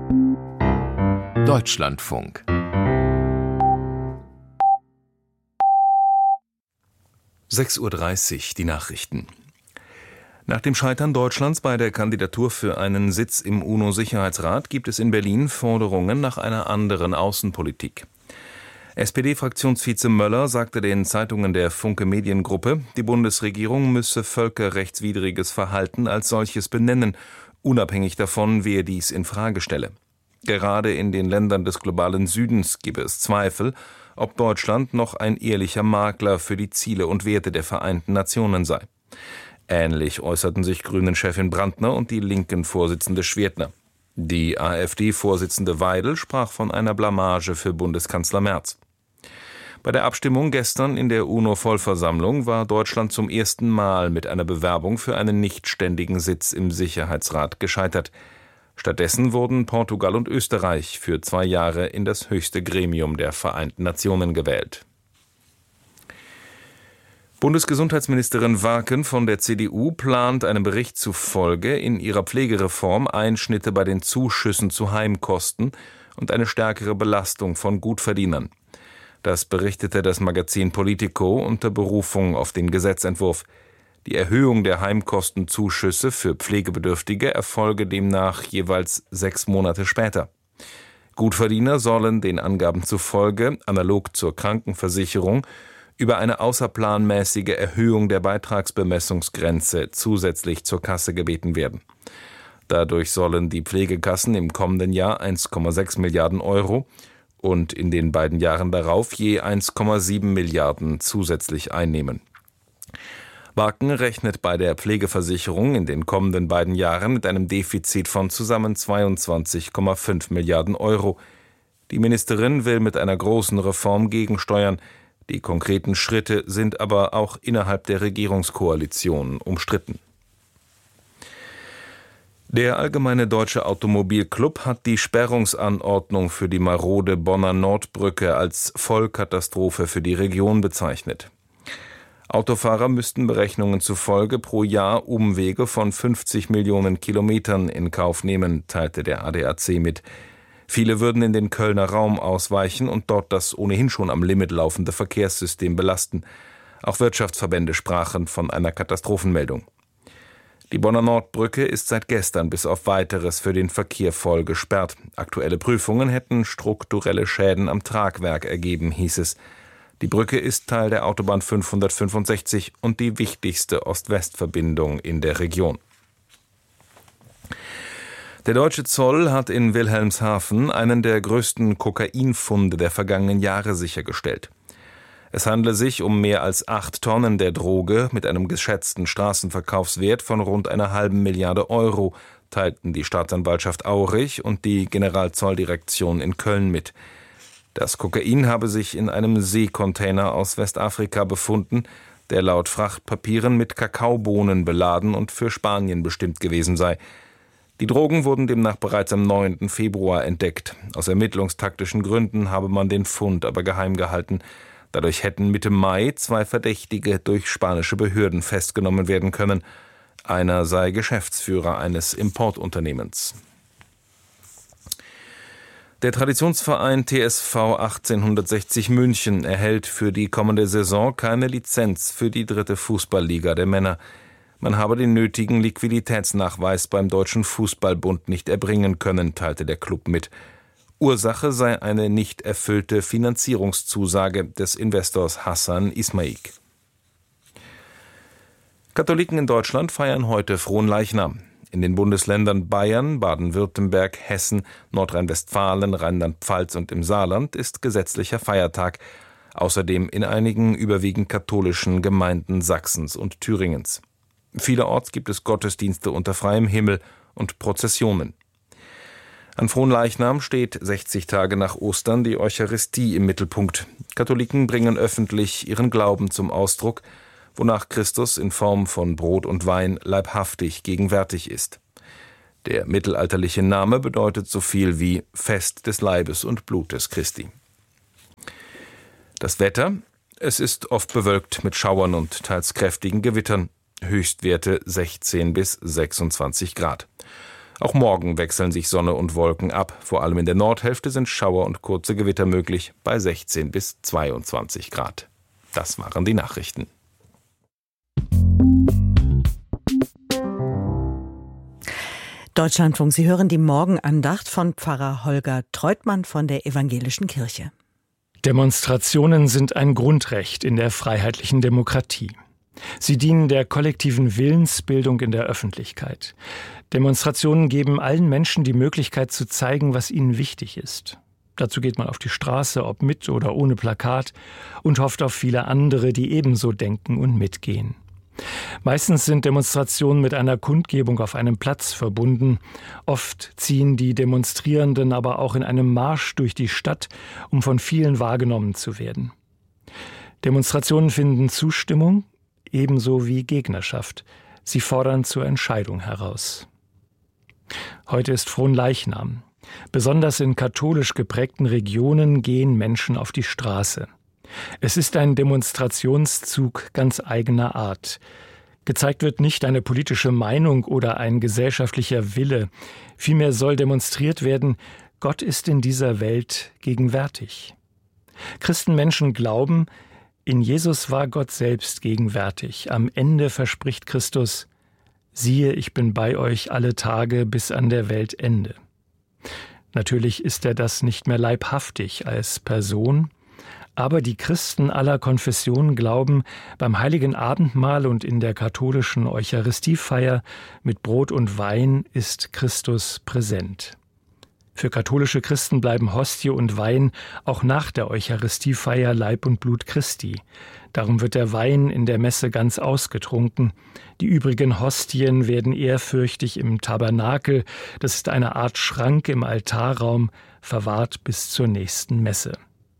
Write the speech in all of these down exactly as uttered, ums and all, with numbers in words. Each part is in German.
Deutschlandfunk. sechs Uhr dreißig, die Nachrichten. Nach dem Scheitern Deutschlands bei der Kandidatur für einen Sitz im UNO-Sicherheitsrat gibt es in Berlin Forderungen nach einer anderen Außenpolitik. S P D-Fraktionsvize Möller sagte den Zeitungen der Funke Mediengruppe, die Bundesregierung müsse völkerrechtswidriges Verhalten als solches benennen, unabhängig davon, wer dies in Frage stelle. Gerade in den Ländern des globalen Südens gebe es Zweifel, ob Deutschland noch ein ehrlicher Makler für die Ziele und Werte der Vereinten Nationen sei. Ähnlich äußerten sich Grünen-Chefin Brandner und die Linken-Vorsitzende Schwertner. Die AfD-Vorsitzende Weidel sprach von einer Blamage für Bundeskanzler Merz. Bei der Abstimmung gestern in der UNO-Vollversammlung war Deutschland zum ersten Mal mit einer Bewerbung für einen nichtständigen Sitz im Sicherheitsrat gescheitert. Stattdessen wurden Portugal und Österreich für zwei Jahre in das höchste Gremium der Vereinten Nationen gewählt. Bundesgesundheitsministerin Warken von der C D U plant einem Bericht zufolge in ihrer Pflegereform Einschnitte bei den Zuschüssen zu Heimkosten und eine stärkere Belastung von Gutverdienern. Das berichtete das Magazin Politico unter Berufung auf den Gesetzentwurf. Die Erhöhung der Heimkostenzuschüsse für Pflegebedürftige erfolge demnach jeweils sechs Monate später. Gutverdiener sollen den Angaben zufolge, analog zur Krankenversicherung, über eine außerplanmäßige Erhöhung der Beitragsbemessungsgrenze zusätzlich zur Kasse gebeten werden. Dadurch sollen die Pflegekassen im kommenden Jahr eins Komma sechs Milliarden Euro und in den beiden Jahren darauf je eins Komma sieben Milliarden zusätzlich einnehmen. Warken rechnet bei der Pflegeversicherung in den kommenden beiden Jahren mit einem Defizit von zusammen zweiundzwanzig Komma fünf Milliarden Euro. Die Ministerin will mit einer großen Reform gegensteuern. Die konkreten Schritte sind aber auch innerhalb der Regierungskoalition umstritten. Der Allgemeine Deutsche Automobilclub hat die Sperrungsanordnung für die marode Bonner Nordbrücke als Vollkatastrophe für die Region bezeichnet. Autofahrer müssten Berechnungen zufolge pro Jahr Umwege von fünfzig Millionen Kilometern in Kauf nehmen, teilte der A D A C mit. Viele würden in den Kölner Raum ausweichen und dort das ohnehin schon am Limit laufende Verkehrssystem belasten. Auch Wirtschaftsverbände sprachen von einer Katastrophenmeldung. Die Bonner Nordbrücke ist seit gestern bis auf Weiteres für den Verkehr voll gesperrt. Aktuelle Prüfungen hätten strukturelle Schäden am Tragwerk ergeben, hieß es. Die Brücke ist Teil der Autobahn fünfhundertfünfundsechzig und die wichtigste Ost-West-Verbindung in der Region. Der deutsche Zoll hat in Wilhelmshaven einen der größten Kokainfunde der vergangenen Jahre sichergestellt. Es handle sich um mehr als acht Tonnen der Droge mit einem geschätzten Straßenverkaufswert von rund einer halben Milliarde Euro, teilten die Staatsanwaltschaft Aurich und die Generalzolldirektion in Köln mit. Das Kokain habe sich in einem Seekontainer aus Westafrika befunden, der laut Frachtpapieren mit Kakaobohnen beladen und für Spanien bestimmt gewesen sei. Die Drogen wurden demnach bereits am neunten Februar entdeckt. Aus ermittlungstaktischen Gründen habe man den Fund aber geheim gehalten. Dadurch hätten Mitte Mai zwei Verdächtige durch spanische Behörden festgenommen werden können. Einer sei Geschäftsführer eines Importunternehmens. Der Traditionsverein T S V achtzehnhundertsechzig München erhält für die kommende Saison keine Lizenz für die dritte Fußballliga der Männer. Man habe den nötigen Liquiditätsnachweis beim Deutschen Fußballbund nicht erbringen können, teilte der Club mit. Ursache sei eine nicht erfüllte Finanzierungszusage des Investors Hassan Ismaik. Katholiken in Deutschland feiern heute Fronleichnam. In den Bundesländern Bayern, Baden-Württemberg, Hessen, Nordrhein-Westfalen, Rheinland-Pfalz und im Saarland ist gesetzlicher Feiertag. Außerdem in einigen überwiegend katholischen Gemeinden Sachsens und Thüringens. Vielerorts gibt es Gottesdienste unter freiem Himmel und Prozessionen. An Fronleichnam steht sechzig Tage nach Ostern die Eucharistie im Mittelpunkt. Katholiken bringen öffentlich ihren Glauben zum Ausdruck, wonach Christus in Form von Brot und Wein leibhaftig gegenwärtig ist. Der mittelalterliche Name bedeutet so viel wie Fest des Leibes und Blutes Christi. Das Wetter: Es ist oft bewölkt mit Schauern und teils kräftigen Gewittern. Höchstwerte sechzehn bis sechsundzwanzig Grad. Auch morgen wechseln sich Sonne und Wolken ab. Vor allem in der Nordhälfte sind Schauer und kurze Gewitter möglich bei sechzehn bis zweiundzwanzig Grad. Das waren die Nachrichten. Deutschlandfunk, Sie hören die Morgenandacht von Pfarrer Holger Treutmann von der Evangelischen Kirche. Demonstrationen sind ein Grundrecht in der freiheitlichen Demokratie. Sie dienen der kollektiven Willensbildung in der Öffentlichkeit. Demonstrationen geben allen Menschen die Möglichkeit zu zeigen, was ihnen wichtig ist. Dazu geht man auf die Straße, ob mit oder ohne Plakat, und hofft auf viele andere, die ebenso denken und mitgehen. Meistens sind Demonstrationen mit einer Kundgebung auf einem Platz verbunden. Oft ziehen die Demonstrierenden aber auch in einem Marsch durch die Stadt, um von vielen wahrgenommen zu werden. Demonstrationen finden Zustimmung, ebenso wie Gegnerschaft. Sie fordern zur Entscheidung heraus. Heute ist Fronleichnam. Besonders in katholisch geprägten Regionen gehen Menschen auf die Straße. Es ist ein Demonstrationszug ganz eigener Art. Gezeigt wird nicht eine politische Meinung oder ein gesellschaftlicher Wille. Vielmehr soll demonstriert werden, Gott ist in dieser Welt gegenwärtig. Christenmenschen glauben, in Jesus war Gott selbst gegenwärtig. Am Ende verspricht Christus, siehe, ich bin bei euch alle Tage bis an der Weltende. Natürlich ist er das nicht mehr leibhaftig als Person, aber die Christen aller Konfessionen glauben, beim heiligen Abendmahl und in der katholischen Eucharistiefeier mit Brot und Wein ist Christus präsent. Für katholische Christen bleiben Hostie und Wein auch nach der Eucharistiefeier Leib und Blut Christi. Darum wird der Wein in der Messe ganz ausgetrunken. Die übrigen Hostien werden ehrfürchtig im Tabernakel, das ist eine Art Schrank im Altarraum, verwahrt bis zur nächsten Messe.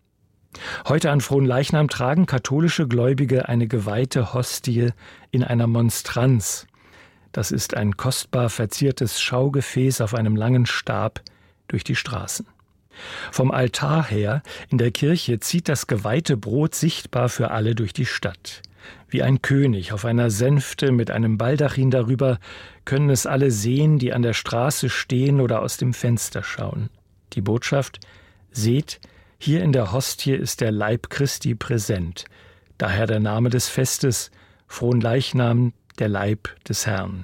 Heute an Fronleichnam tragen katholische Gläubige eine geweihte Hostie in einer Monstranz. Das ist ein kostbar verziertes Schaugefäß auf einem langen Stab durch die Straßen. Vom Altar her in der Kirche zieht das geweihte Brot sichtbar für alle durch die Stadt. Wie ein König auf einer Sänfte mit einem Baldachin darüber können es alle sehen, die an der Straße stehen oder aus dem Fenster schauen. Die Botschaft: Seht, hier in der Hostie ist der Leib Christi präsent. Daher der Name des Festes, Fronleichnam, der Leib des Herrn.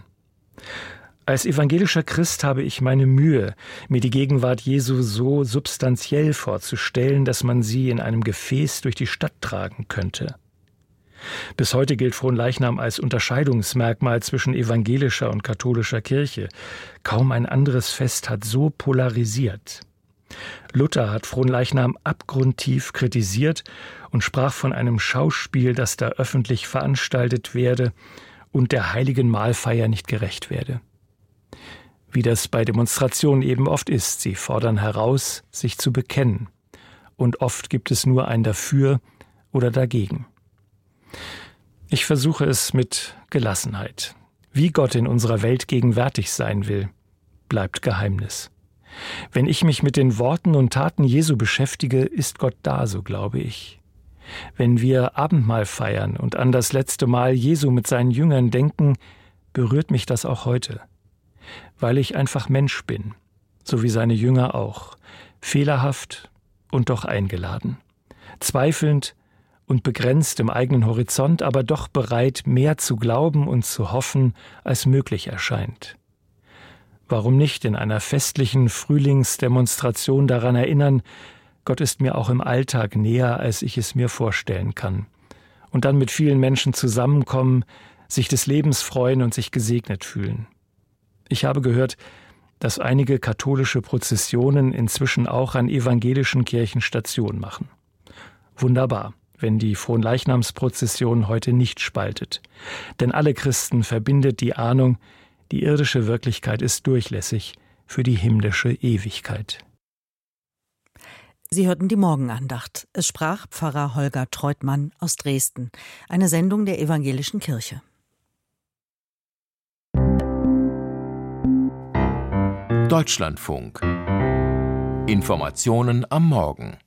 Als evangelischer Christ habe ich meine Mühe, mir die Gegenwart Jesu so substanziell vorzustellen, dass man sie in einem Gefäß durch die Stadt tragen könnte. Bis heute gilt Fronleichnam als Unterscheidungsmerkmal zwischen evangelischer und katholischer Kirche. Kaum ein anderes Fest hat so polarisiert. Luther hat Fronleichnam abgrundtief kritisiert und sprach von einem Schauspiel, das da öffentlich veranstaltet werde und der heiligen Mahlfeier nicht gerecht werde. Wie das bei Demonstrationen eben oft ist, sie fordern heraus, sich zu bekennen. Und oft gibt es nur ein Dafür oder Dagegen. Ich versuche es mit Gelassenheit. Wie Gott in unserer Welt gegenwärtig sein will, bleibt Geheimnis. Wenn ich mich mit den Worten und Taten Jesu beschäftige, ist Gott da, so glaube ich. Wenn wir Abendmahl feiern und an das letzte Mal Jesu mit seinen Jüngern denken, berührt mich das auch heute. Weil ich einfach Mensch bin, so wie seine Jünger auch, fehlerhaft und doch eingeladen, zweifelnd und begrenzt im eigenen Horizont, aber doch bereit, mehr zu glauben und zu hoffen, als möglich erscheint. Warum nicht in einer festlichen Frühlingsdemonstration daran erinnern, Gott ist mir auch im Alltag näher, als ich es mir vorstellen kann. Und dann mit vielen Menschen zusammenkommen, sich des Lebens freuen und sich gesegnet fühlen. Ich habe gehört, dass einige katholische Prozessionen inzwischen auch an evangelischen Kirchen Station machen. Wunderbar, wenn die Fronleichnamsprozession heute nicht spaltet. Denn alle Christen verbindet die Ahnung, die irdische Wirklichkeit ist durchlässig für die himmlische Ewigkeit. Sie hörten die Morgenandacht. Es sprach Pfarrer Holger Treutmann aus Dresden. Eine Sendung der Evangelischen Kirche. Deutschlandfunk. Informationen am Morgen.